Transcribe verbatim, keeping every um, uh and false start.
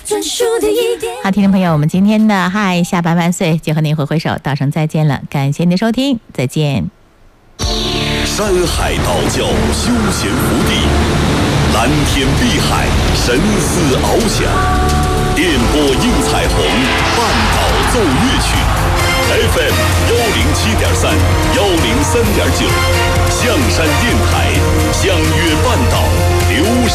专属的一点。 好，听众朋友，我们今天的嗨下班万岁就和您挥挥手道声再见了，感谢您的收听，再见。 山海道教休闲福地，蓝天碧海，神思翱翔，电波映彩虹，半岛奏乐曲 ，F M 幺零七点三，幺零三点九，象山电台，享